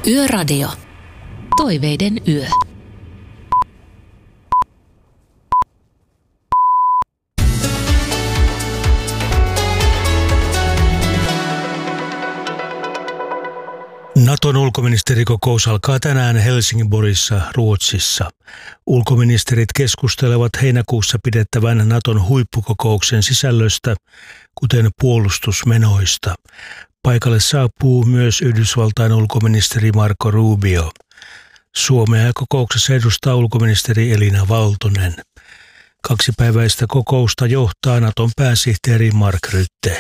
Yöradio. Toiveiden yö. Naton ulkoministerikokous alkaa tänään Helsingborissa, Ruotsissa. Ulkoministerit keskustelevat heinäkuussa pidettävän Naton huippukokouksen sisällöstä, kuten puolustusmenoista. Paikalle saapuu myös Yhdysvaltain ulkoministeri Marco Rubio. Suomea kokouksessa edustaa ulkoministeri Elina Valtonen. Kaksipäiväistä kokousta johtaa Naton pääsihteeri Mark Rutte.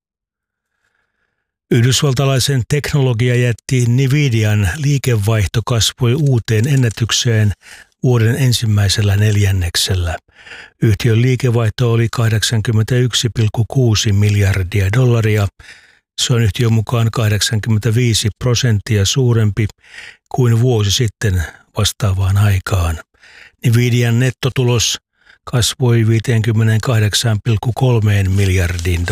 Yhdysvaltalaisen teknologiajätti Nvidian liikevaihto kasvoi uuteen ennätykseen vuoden ensimmäisellä neljänneksellä. Yhtiön liikevaihto oli $81,6 miljardia. Se on yhtiön mukaan 85% suurempi kuin vuosi sitten vastaavaan aikaan. Nvidian nettotulos kasvoi $58,3 miljardiin.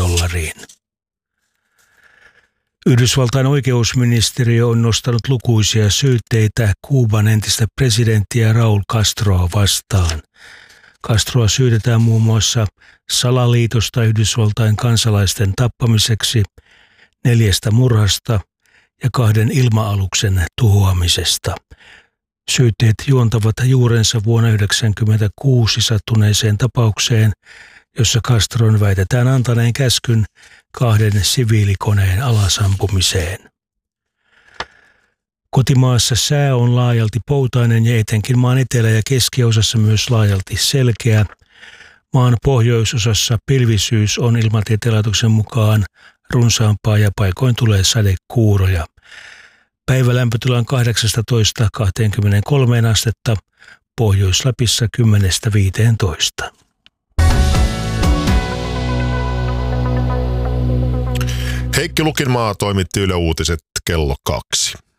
Yhdysvaltain oikeusministeriö on nostanut lukuisia syytteitä Kuuban entistä presidenttiä Raúl Castroa vastaan. Castroa syytetään muun muassa salaliitosta Yhdysvaltain kansalaisten tappamiseksi, 4 murhasta ja 2 ilma-aluksen tuhoamisesta. Syytteet juontavat juurensa vuonna 1996 sattuneeseen tapaukseen, jossa Castron väitetään antaneen käskyn 2 siviilikoneen alasampumiseen. Kotimaassa sää on laajalti poutainen ja etenkin maan etelä- ja keskiosassa myös laajalti selkeä. Maan pohjoisosassa pilvisyys on Ilmatieteen laitoksen mukaan runsaampaa ja paikoin tulee sadekuuroja. Päivälämpötila 18–23 astetta, Pohjois-Lapissa 10–15. Heikki Lukinmaa toimitti Yle Uutiset kello 2.